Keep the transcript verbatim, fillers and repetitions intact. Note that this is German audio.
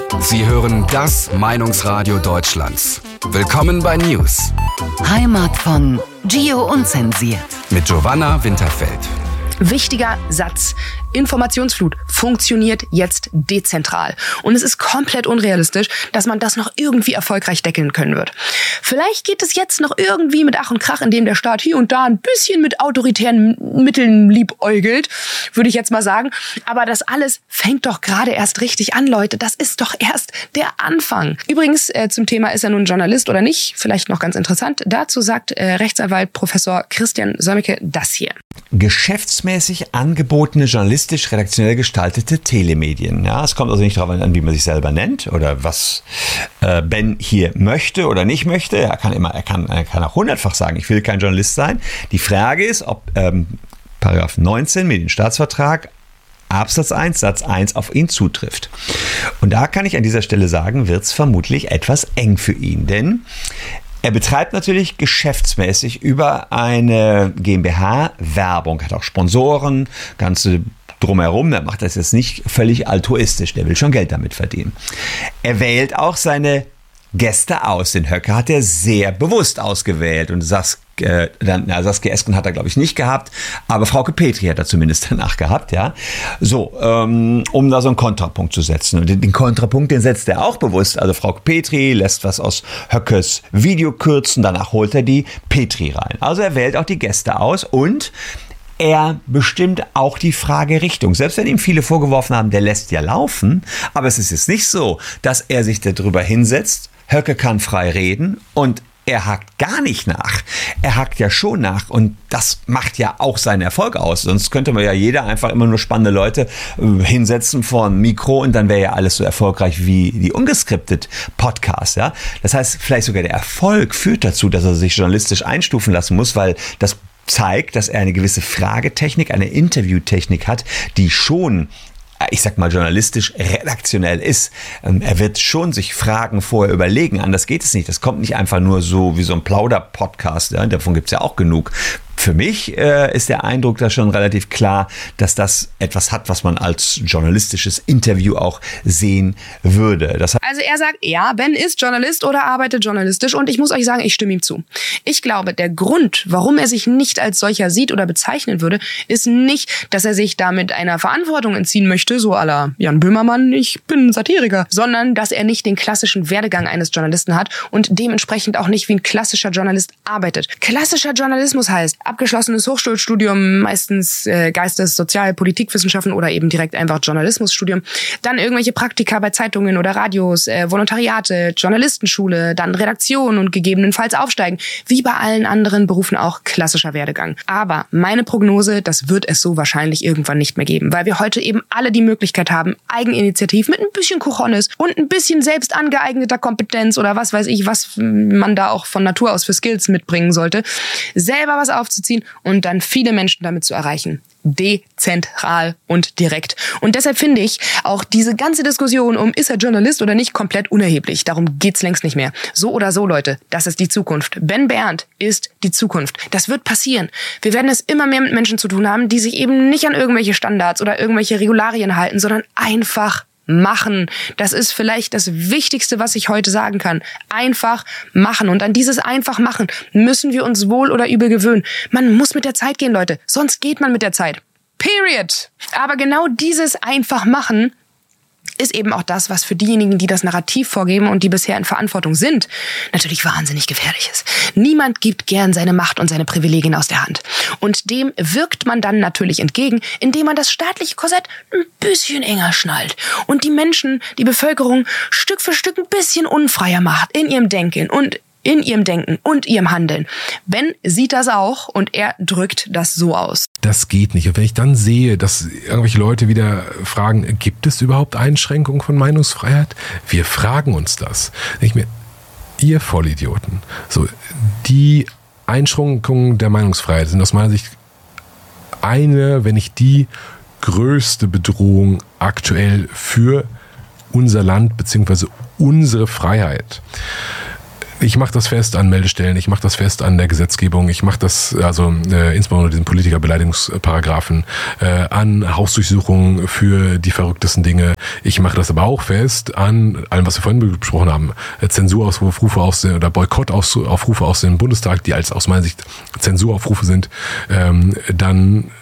Sie hören das Meinungsradio Deutschlands. Willkommen bei News. Heimat von Gio Unzensiert. Mit Giovanna Winterfeld. Wichtiger Satz. Informationsflut funktioniert jetzt dezentral. Und es ist komplett unrealistisch, dass man das noch irgendwie erfolgreich deckeln können wird. Vielleicht geht es jetzt noch irgendwie mit Ach und Krach, indem der Staat hier und da ein bisschen mit autoritären Mitteln liebäugelt, würde ich jetzt mal sagen. Aber das alles fängt doch gerade erst richtig an, Leute. Das ist doch erst der Anfang. Übrigens, äh, zum Thema, ist er nun Journalist oder nicht? Vielleicht noch ganz interessant. Dazu sagt äh, Rechtsanwalt Professor Christian Sömmeke das hier. Geschäftsmäßig angebotene journalistisch-redaktionell gestaltete Telemedien. Ja, es kommt also nicht darauf an, wie man sich selber nennt oder was äh, Ben hier möchte oder nicht möchte. Er kann immer, er kann, er kann auch hundertfach sagen, ich will kein Journalist sein. Die Frage ist, ob ähm, Paragraph neunzehn Medienstaatsvertrag Absatz eins, Satz eins auf ihn zutrifft. Und da kann ich an dieser Stelle sagen, wird es vermutlich etwas eng für ihn, denn er betreibt natürlich geschäftsmäßig über eine GmbH Werbung, hat auch Sponsoren, ganze drumherum. Er macht das jetzt nicht völlig altruistisch, der will schon Geld damit verdienen. Er wählt auch seine Gäste aus. Den Höcke hat er sehr bewusst ausgewählt und Saskia, äh, dann, na, Saskia Esken hat er, glaube ich, nicht gehabt, aber Frauke Petry hat er zumindest danach gehabt, ja. So, ähm, um da so einen Kontrapunkt zu setzen. Und den, den Kontrapunkt, den setzt er auch bewusst. Also Frauke Petry lässt was aus Höckes Video kürzen, danach holt er die Petry rein. Also er wählt auch die Gäste aus und er bestimmt auch die Fragerichtung. Selbst wenn ihm viele vorgeworfen haben, der lässt ja laufen, aber es ist jetzt nicht so, dass er sich darüber hinsetzt, Höcke kann frei reden und er hakt gar nicht nach. Er hakt ja schon nach und das macht ja auch seinen Erfolg aus. Sonst könnte man ja jeder einfach immer nur spannende Leute äh, hinsetzen vor ein Mikro und dann wäre ja alles so erfolgreich wie die ungeskriptet Podcasts. Ja? Das heißt, vielleicht sogar der Erfolg führt dazu, dass er sich journalistisch einstufen lassen muss, weil das zeigt, dass er eine gewisse Fragetechnik, eine Interviewtechnik hat, die schon, ich sag mal, journalistisch redaktionell ist. Er wird schon sich Fragen vorher überlegen, anders geht es nicht. Das kommt nicht einfach nur so wie so ein Plauder-Podcast, ja? Davon gibt es ja auch genug. Für mich äh, ist der Eindruck da schon relativ klar, dass das etwas hat, was man als journalistisches Interview auch sehen würde. Das also er sagt, ja, Ben ist Journalist oder arbeitet journalistisch und ich muss euch sagen, ich stimme ihm zu. Ich glaube, der Grund, warum er sich nicht als solcher sieht oder bezeichnen würde, ist nicht, dass er sich damit einer Verantwortung entziehen möchte, so à la Jan Böhmermann, ich bin Satiriker, sondern dass er nicht den klassischen Werdegang eines Journalisten hat und dementsprechend auch nicht wie ein klassischer Journalist arbeitet. Klassischer Journalismus heißt, abgeschlossenes Hochschulstudium, meistens äh, Geistes-, Sozial-, Politikwissenschaften oder eben direkt einfach Journalismusstudium. Dann irgendwelche Praktika bei Zeitungen oder Radios, äh, Volontariate, Journalistenschule, dann Redaktion und gegebenenfalls aufsteigen. Wie bei allen anderen Berufen auch klassischer Werdegang. Aber meine Prognose, das wird es so wahrscheinlich irgendwann nicht mehr geben, weil wir heute eben alle die Möglichkeit haben, eigeninitiativ mit ein bisschen Cojones und ein bisschen selbst angeeigneter Kompetenz oder was weiß ich, was man da auch von Natur aus für Skills mitbringen sollte, selber was aufzuziehen und dann viele Menschen damit zu erreichen. Dezentral und direkt. Und deshalb finde ich auch diese ganze Diskussion um, ist er Journalist oder nicht, komplett unerheblich. Darum geht's längst nicht mehr. So oder so, Leute, das ist die Zukunft. Ben Berndt ist die Zukunft. Das wird passieren. Wir werden es immer mehr mit Menschen zu tun haben, die sich eben nicht an irgendwelche Standards oder irgendwelche Regularien halten, sondern einfach machen. Das ist vielleicht das Wichtigste, was ich heute sagen kann. Einfach machen. Und an dieses einfach machen müssen wir uns wohl oder übel gewöhnen. Man muss mit der Zeit gehen, Leute. Sonst geht man mit der Zeit. Period. Aber genau dieses einfach machen ist eben auch das, was für diejenigen, die das Narrativ vorgeben und die bisher in Verantwortung sind, natürlich wahnsinnig gefährlich ist. Niemand gibt gern seine Macht und seine Privilegien aus der Hand. Und dem wirkt man dann natürlich entgegen, indem man das staatliche Korsett ein bisschen enger schnallt und die Menschen, die Bevölkerung Stück für Stück ein bisschen unfreier macht in ihrem Denken und in ihrem Denken und ihrem Handeln. Ben sieht das auch und er drückt das so aus. Das geht nicht. Und wenn ich dann sehe, dass irgendwelche Leute wieder fragen, gibt es überhaupt Einschränkungen von Meinungsfreiheit? Wir fragen uns das. Ich mir, ihr Vollidioten, so, die Einschränkungen der Meinungsfreiheit sind aus meiner Sicht eine, wenn nicht die größte Bedrohung aktuell für unser Land bzw. unsere Freiheit. Ich mache das fest an Meldestellen, ich mache das fest an der Gesetzgebung, ich mache das, also äh, insbesondere diesen Politikerbeleidigungsparagraphen, äh, an Hausdurchsuchungen für die verrücktesten Dinge. Ich mache das aber auch fest an allem, was wir vorhin besprochen haben, Zensuraufrufe aus den, oder Boykottaufrufe aus dem Bundestag, die als aus meiner Sicht Zensuraufrufe sind, ähm, dann